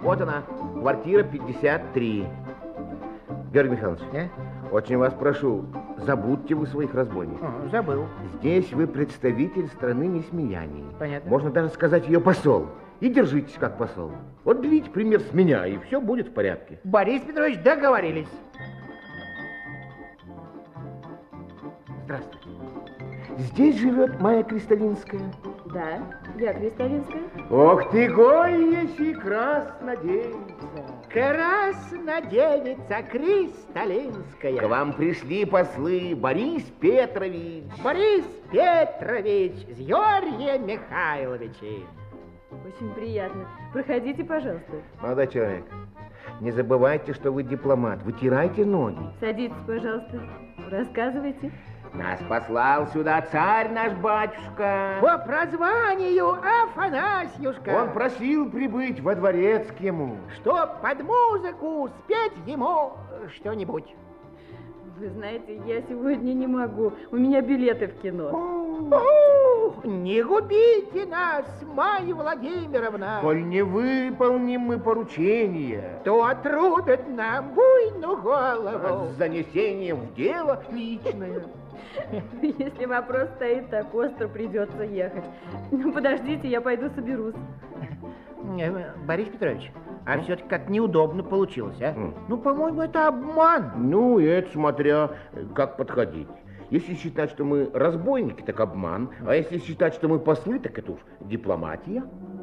Вот она, квартира 53. Георгий Михайлович, очень вас прошу, забудьте вы своих разбойников. Забыл. Здесь вы представитель страны несмеяний. Понятно. Можно даже сказать ее посол. И держитесь как посол. Вот берите пример с меня, и все будет в порядке. Борис Петрович, договорились. Здравствуйте. Здесь живет Майя Кристалинская? Да, я Кристалинская. Ох ты, гоеси краснодевица. Краснодевица Кристалинская. К вам пришли послы Борис Петрович. Борис Петрович с Георгием Михайловичем. Очень приятно. Проходите, пожалуйста. Молодой человек, не забывайте, что вы дипломат. Вытирайте ноги. Садитесь, пожалуйста. Рассказывайте. Нас послал сюда царь наш батюшка. По прозванию Афанасьюшка. Он просил прибыть во дворец к ему. Чтоб под музыку спеть ему что-нибудь. Вы знаете, я сегодня не могу. У меня билеты в кино. Не губите нас, Майя Владимировна. Коль не выполним мы поручение, то отрубят нам буйную голову. с занесением в дело личное. Если вопрос стоит так остро, придется ехать. Ну, подождите, я пойду соберусь. Борис Петрович, а все-таки как неудобно получилось, а? Ну, по-моему, это обман. Ну, и это смотря как подходить. Если считать, что мы разбойники, так обман. А если считать, что мы послы, так это уж дипломатия.